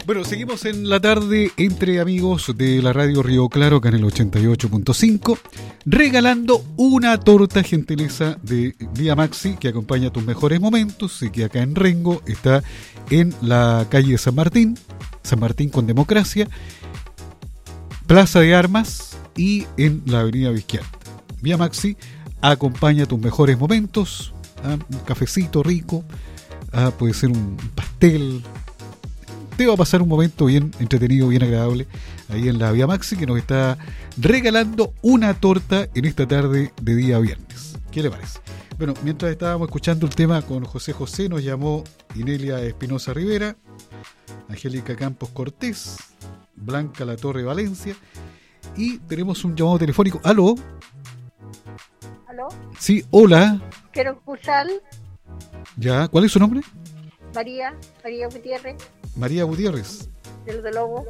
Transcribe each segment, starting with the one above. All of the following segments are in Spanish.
Bueno, seguimos en la tarde entre amigos de la radio Río Claro, acá en el 88.5, regalando una torta gentileza de Vía Maxi que acompaña tus mejores momentos y que acá en Rengo está en la calle San Martín con Democracia, Plaza de Armas y en la avenida Vizquiarte. Vía Maxi acompaña tus mejores momentos, un cafecito rico, puede ser un pastel. Te va a pasar un momento bien entretenido, bien agradable ahí en la Vía Maxi, que nos está regalando una torta en esta tarde de día viernes. ¿Qué le parece? Bueno, mientras estábamos escuchando el tema con José José, nos llamó Inelia Espinosa Rivera, Angélica Campos Cortés, Blanca Latorre Valencia, y tenemos un llamado telefónico. ¿Aló? ¿Aló? Sí, hola. Quiero escuchar. Ya, ¿cuál es su nombre? María Gutiérrez. María Gutiérrez. De los de Lobo.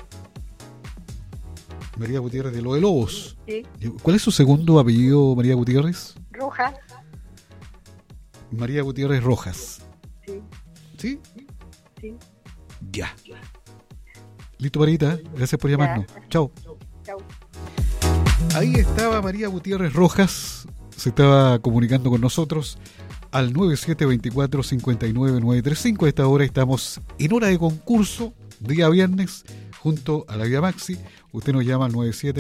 María Gutiérrez de Los de Lobos. Sí. ¿Cuál es su segundo apellido, María Gutiérrez? Rojas. María Gutiérrez Rojas. Sí. ¿Sí? Sí. Ya. Listo, Marita. Gracias por llamarnos. Chao. Chao. Ahí estaba María Gutiérrez Rojas. Se estaba comunicando con nosotros al 9724-59935. A esta hora estamos en hora de concurso, día viernes, junto a la Vía Maxi. Usted nos llama al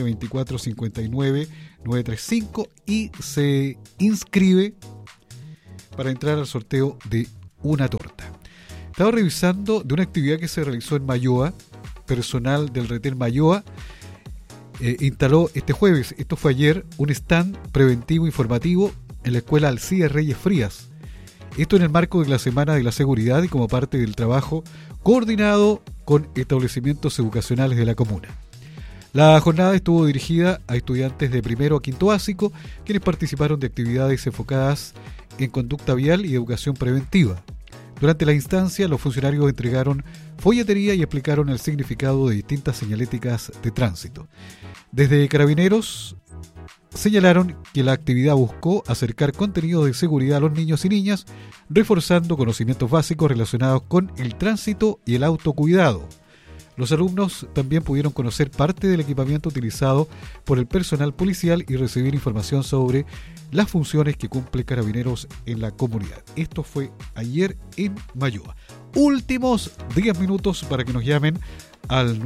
9724-59935 y se inscribe para entrar al sorteo de una torta. Estaba revisando de una actividad que se realizó en Mayoa. Personal del Retel Mayoa instaló este jueves, esto fue ayer, un stand preventivo informativo en la escuela Alcides Reyes Frías. Esto en el marco de la Semana de la Seguridad y como parte del trabajo coordinado con establecimientos educacionales de la comuna. La jornada estuvo dirigida a estudiantes de primero a quinto básico, quienes participaron de actividades enfocadas en conducta vial y educación preventiva. Durante la instancia, los funcionarios entregaron folletería y explicaron el significado de distintas señaléticas de tránsito. Desde Carabineros señalaron que la actividad buscó acercar contenidos de seguridad a los niños y niñas, reforzando conocimientos básicos relacionados con el tránsito y el autocuidado. Los alumnos también pudieron conocer parte del equipamiento utilizado por el personal policial y recibir información sobre las funciones que cumple Carabineros en la comunidad. Esto fue ayer en Mayoa. Últimos 10 minutos para que nos llamen al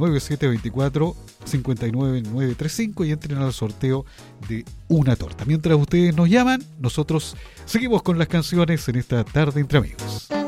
9724-59935 y entren al sorteo de una torta. Mientras ustedes nos llaman, nosotros seguimos con las canciones en esta tarde entre amigos.